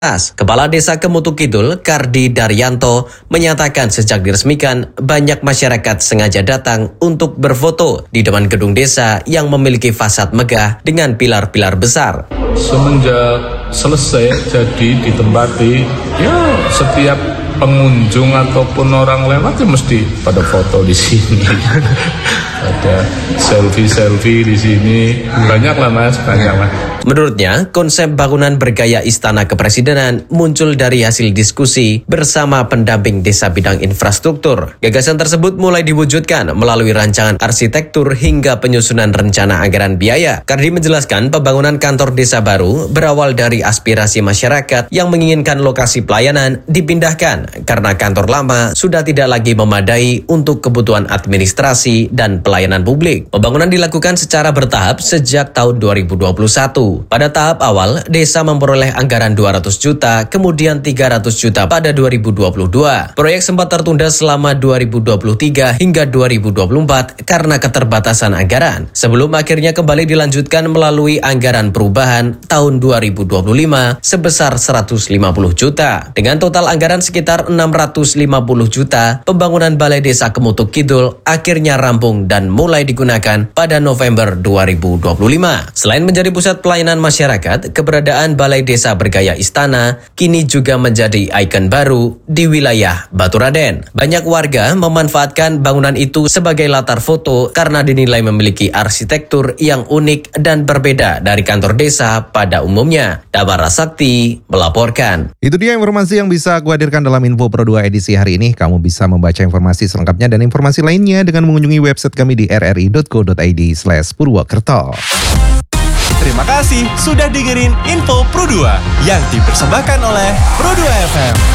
Kepala Desa Kemutu Kidul, Kardi Daryanto, menyatakan sejak diresmikan, banyak masyarakat sengaja datang untuk berfoto di depan gedung desa yang memiliki fasad megah dengan pilar-pilar besar. Semenjak selesai jadi ditempati, ya setiap pengunjung ataupun orang lewat ya mesti pada foto di sini. Ada selfie di sini. Banyak lah Mas, banyak lah. Menurutnya, konsep bangunan bergaya Istana Kepresidenan muncul dari hasil diskusi bersama pendamping desa bidang infrastruktur. Gagasan tersebut mulai diwujudkan melalui rancangan arsitektur hingga penyusunan rencana anggaran biaya. Kardi menjelaskan pembangunan kantor desa baru berawal dari aspirasi masyarakat yang menginginkan lokasi pelayanan dipindahkan karena kantor lama sudah tidak lagi memadai untuk kebutuhan administrasi dan pelayanan publik. Pembangunan dilakukan secara bertahap sejak tahun 2021. Pada tahap awal, desa memperoleh anggaran 200 juta, kemudian 300 juta pada 2022. Proyek sempat tertunda selama 2023 hingga 2024 karena keterbatasan anggaran. Sebelum akhirnya kembali dilanjutkan melalui anggaran perubahan tahun 2025 sebesar 150 juta. Dengan total anggaran sekitar 650 juta, pembangunan Balai Desa Kemutu Kidul akhirnya rampung dan mulai digunakan pada November 2025. Selain menjadi pusat pelayanan masyarakat, keberadaan Balai Desa bergaya istana kini juga menjadi ikon baru di wilayah Baturaden. Banyak warga memanfaatkan bangunan itu sebagai latar foto karena dinilai memiliki arsitektur yang unik dan berbeda dari kantor desa pada umumnya. Damara Sakti melaporkan. Itu dia informasi yang bisa aku hadirkan dalam Info Pro 2 edisi hari ini. Kamu bisa membaca informasi selengkapnya dan informasi lainnya dengan mengunjungi website kami di rri.co.id/Purwokerto. Terima kasih sudah dengerin Info Pro 2 yang dipersembahkan oleh Pro 2 FM.